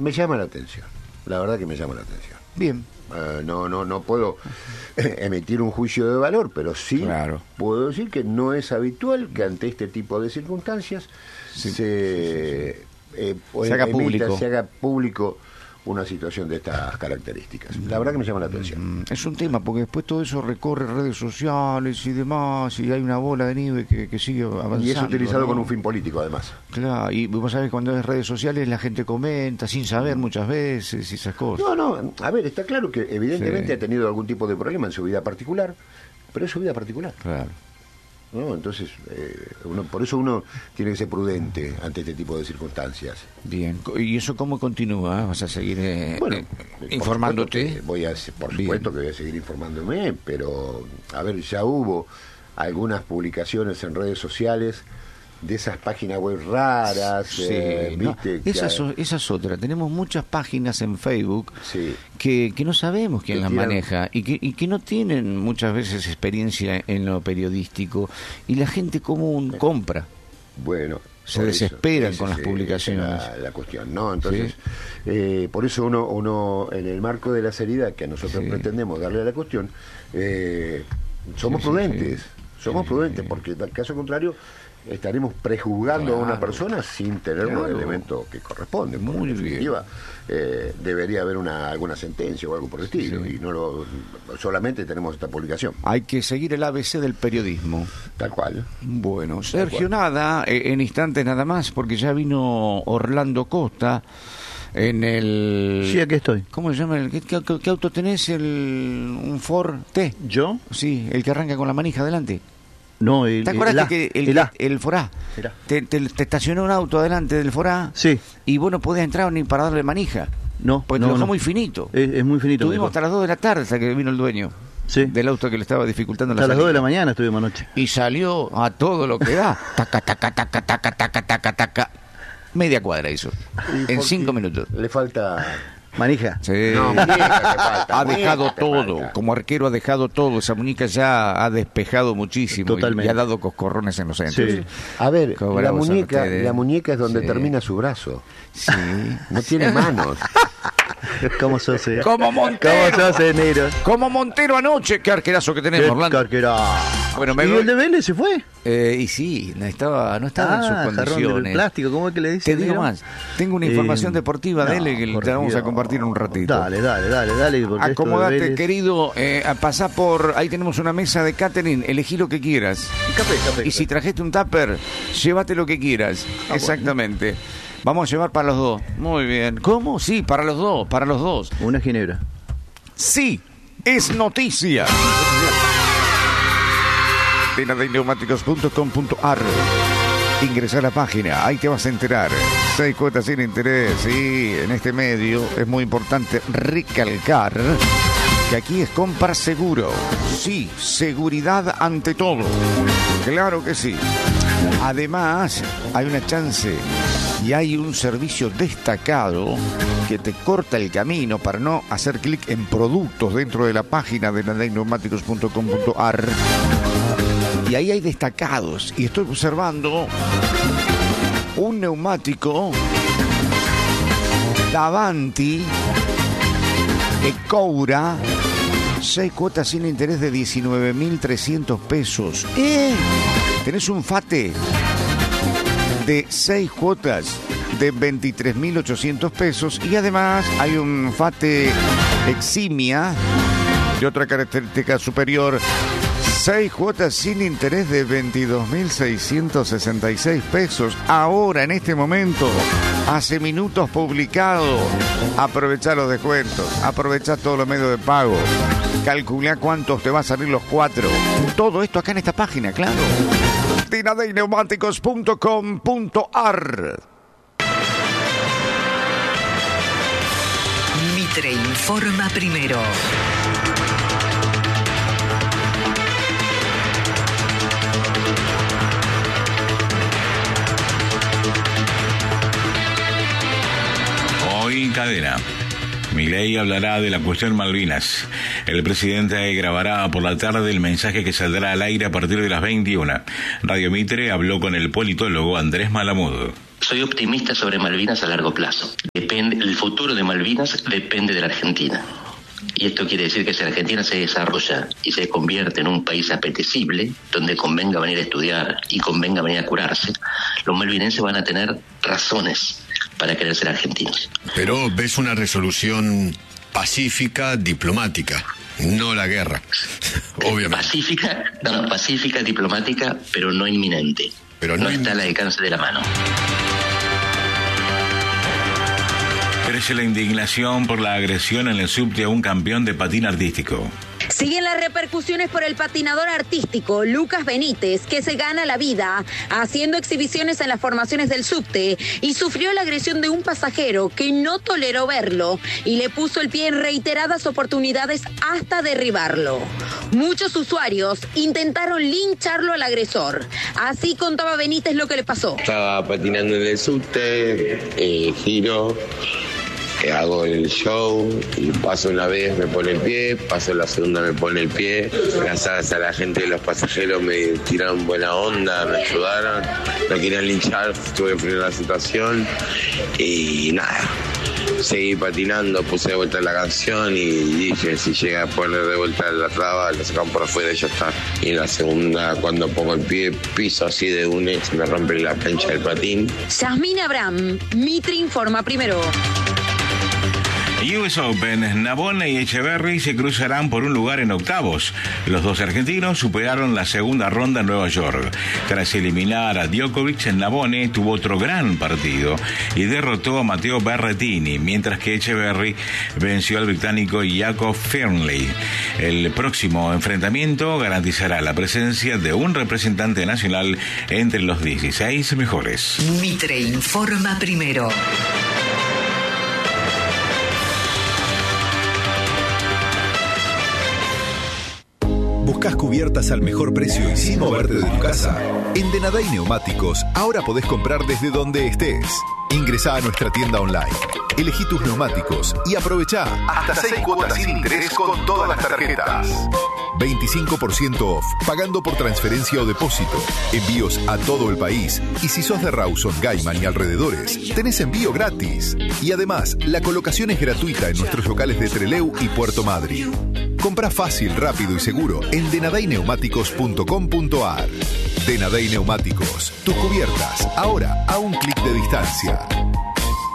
me llama la atención. La verdad que me llama la atención. Bien. No puedo emitir un juicio de valor, pero sí puedo decir que no es habitual que ante este tipo de circunstancias se haga público una situación de estas características. La verdad que me llama la atención. Es un tema, porque después todo eso recorre redes sociales y demás, y hay una bola de nieve que sigue avanzando. Y es utilizado con un fin político, además. Claro, y vos sabés, cuando es redes sociales la gente comenta sin saber muchas veces y esas cosas. No, a ver, está claro que evidentemente ha tenido algún tipo de problema en su vida particular, pero es su vida particular. Claro. ¿No? Entonces, por eso uno tiene que ser prudente ante este tipo de circunstancias. Bien, ¿y eso cómo continúa? ¿Vas a seguir informándote? Por supuesto que voy a seguir informándome, pero, a ver, ya hubo algunas publicaciones en redes sociales de esas páginas web raras, ¿viste? Esa es otra. Tenemos muchas páginas en Facebook que no sabemos quién las maneja y que no tienen muchas veces experiencia en lo periodístico, y la gente común compra. Bueno, se desesperan con las publicaciones. Esa es la cuestión, ¿no? Entonces, por eso uno, en el marco de la seriedad que nosotros pretendemos darle a la cuestión, somos prudentes. Somos prudentes, porque en caso contrario estaremos prejuzgando a una persona sin tener los elementos que corresponden. Muy en definitiva, debería haber alguna sentencia o algo por el estilo, y solamente tenemos esta publicación. Hay que seguir el ABC del periodismo. Tal cual. Bueno, Sergio, nada, en instantes nada más, porque ya vino Orlando Costa en el... Sí, aquí estoy. ¿Cómo se llama? ¿Qué auto tenés? ¿Un Ford T? ¿Yo? Sí, el que arranca con la manija adelante. No, ¿te acuerdas que el Forá te estacionó un auto adelante del Forá? Sí. Y vos no podías entrar ni para darle manija. No, porque lo dejó muy finito. Es muy finito. Tuvimos hasta las 2 de la tarde hasta que vino el dueño del auto que le estaba dificultando la salida. Hasta las 2 de la mañana estuvimos anoche. Y salió a todo lo que da. Taca, taca, taca, taca, taca, taca, taca. Media cuadra hizo. En 5 minutos. Le falta... manija. Sí. No, ha dejado todo. Como arquero ha dejado todo. Esa muñeca ya ha despejado muchísimo. Totalmente. Y ha dado coscorrones en los centros. Sí. A ver, la muñeca es donde termina su brazo. Sí. No tiene manos. ¿Cómo sos? Como Montero. ¿Cómo sos, negro? Como Montero anoche. Qué arquerazo que tenemos, Orlando. Qué arquerazo. Bueno, ¿Y el de Vélez se fue? Y sí, no estaba en sus condiciones. Del plástico, ¿cómo es que le dice? Te digo más, tengo una información deportiva de él que te vamos a compartir en un ratito. Dale. Acomodate, querido, pasá por, ahí tenemos una mesa de catering, elegí lo que quieras. Café. Y si trajiste un tupper, llévate lo que quieras. Exactamente. Bueno. Vamos a llevar para los dos. Muy bien. ¿Cómo? Sí, para los dos. Una ginebra. Sí, es noticia. Tinadeineumáticos.com.ar. Ingresa a la página, ahí te vas a enterar. 6 cuotas sin interés. Sí, en este medio es muy importante recalcar que aquí es compra seguro. Sí, seguridad ante todo. Claro que sí. Además, hay una chance y hay un servicio destacado que te corta el camino para no hacer clic en productos dentro de la página de tinadeineumáticos.com.ar. Y ahí hay destacados. Y estoy observando un neumático Davanti Ecoura, 6 cuotas sin interés de 19.300 pesos. Tenés un Fate de 6 cuotas de 23.800 pesos. Y además hay un Fate Eximia de otra característica superior, 6 cuotas sin interés de 22.666 pesos. Ahora, en este momento, hace minutos publicado. Aprovechá los descuentos, aprovechá todos los medios de pago. Calculá cuántos te va a salir los 4. Todo esto acá en esta página, claro. tinadeineumáticos.com.ar. Mitre informa primero. Hoy en cadena, Milei hablará de la cuestión Malvinas. El presidente grabará por la tarde el mensaje que saldrá al aire a partir de las 21. Radio Mitre habló con el politólogo Andrés Malamud. Soy optimista sobre Malvinas a largo plazo. El futuro de Malvinas depende de la Argentina. Y esto quiere decir que si Argentina se desarrolla y se convierte en un país apetecible, donde convenga venir a estudiar y convenga venir a curarse, los malvinenses van a tener razones para querer ser argentinos. Pero ves una resolución pacífica, diplomática, no la guerra, obviamente. Pacífica, diplomática, pero no inminente. Pero no está al alcance de la mano. Crece la indignación por la agresión en el subte a un campeón de patín artístico. Siguen las repercusiones por el patinador artístico Lucas Benítez, que se gana la vida haciendo exhibiciones en las formaciones del subte y sufrió la agresión de un pasajero que no toleró verlo y le puso el pie en reiteradas oportunidades hasta derribarlo. Muchos usuarios intentaron lincharlo al agresor. Así contaba Benítez lo que le pasó. Estaba patinando en el subte, giro, hago el show y paso una vez me pone el pie, paso la segunda me pone el pie. Gracias a la gente de los pasajeros me tiraron buena onda, me ayudaron, me querían linchar, tuve que frenar la situación y nada. Seguí patinando, puse de vuelta la canción y dije, si llega a poner de vuelta la traba, la sacan por afuera y ya está. Y en la segunda, cuando pongo el pie, piso así de un se me rompe la plancha del patín. Yasmín Abraham, Mitre informa primero. US Open, Navone y Echeverry se cruzarán por un lugar en octavos. Los dos argentinos superaron la segunda ronda en Nueva York. Tras eliminar a Djokovic, Navone tuvo otro gran partido y derrotó a Matteo Berrettini, mientras que Echeverry venció al británico Jacob Fearnley. El próximo enfrentamiento garantizará la presencia de un representante nacional entre los 16 mejores. Mitre informa primero. ¿Buscas cubiertas al mejor precio y sin moverte de tu casa? En Denaday Neumáticos ahora podés comprar desde donde estés. Ingresá a nuestra tienda online, elegí tus neumáticos y aprovechá hasta 6 cuotas sin interés con todas las tarjetas. 25% off, pagando por transferencia o depósito. Envíos a todo el país. Y si sos de Rawson, Gaiman y alrededores, tenés envío gratis. Y además, la colocación es gratuita en nuestros locales de Trelew y Puerto Madryn. Comprá fácil, rápido y seguro en denadayneumáticos.com.ar. Denaday Neumáticos, tus cubiertas, ahora a un clic de distancia.